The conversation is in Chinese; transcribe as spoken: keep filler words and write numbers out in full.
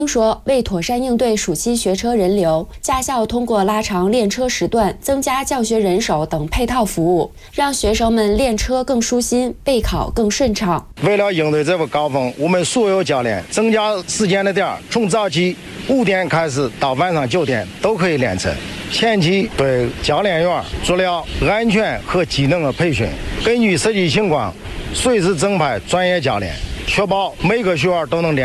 说，为妥善应对暑期学车人流，驾校通过拉长练车时段、增加教学人手等配套服务，让学生们练车更舒心，备考更顺畅。 为了应对这个高峰，我们所有教练增加时间的点儿，从早起五点开始到晚上九点都可以练车。前期对教练员做了安全和技能的培训，根据实际情况，随时增派专业教练，确保每个学员都能练。